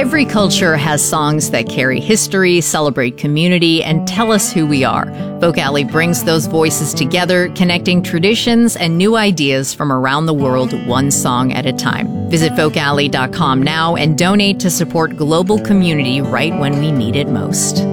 Every culture has songs that carry history, celebrate community, and tell us who we are. Folk Alley brings those voices together, connecting traditions and new ideas from around the world, one song at a time. Visit folkalley.com now and donate to support global community right when we need it most.